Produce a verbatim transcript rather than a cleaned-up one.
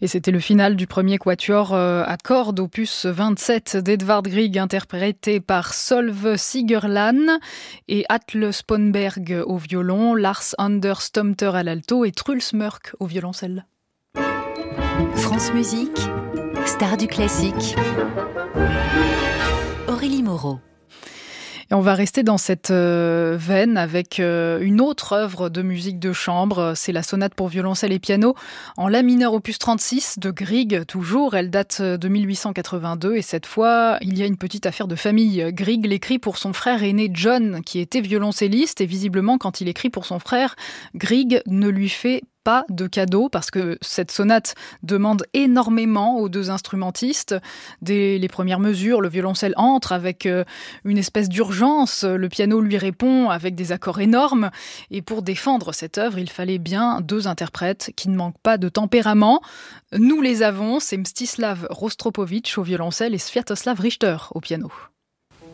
Et c'était le final du premier quatuor euh, à cordes, opus vingt-sept d'Edvard Grieg, interprété par Solveig Sigerland et Atle Sponberg au violon, Lars Anders Stumter à l'alto et Truls Mørk au violoncelle. France Musique, star du classique. Aurélie Moreau. Et on va rester dans cette euh, veine avec euh, une autre œuvre de musique de chambre. C'est la sonate pour violoncelle et piano en la mineur opus trente-six de Grieg, toujours. Elle date de mille huit cent quatre-vingt-deux et cette fois, il y a une petite affaire de famille. Grieg l'écrit pour son frère aîné John, qui était violoncelliste, et visiblement, quand il écrit pour son frère, Grieg ne lui fait pas de cadeau parce que cette sonate demande énormément aux deux instrumentistes. Dès les premières mesures, le violoncelle entre avec une espèce d'urgence, le piano lui répond avec des accords énormes et pour défendre cette œuvre, il fallait bien deux interprètes qui ne manquent pas de tempérament. Nous les avons, c'est Mstislav Rostropovitch au violoncelle et Sviatoslav Richter au piano.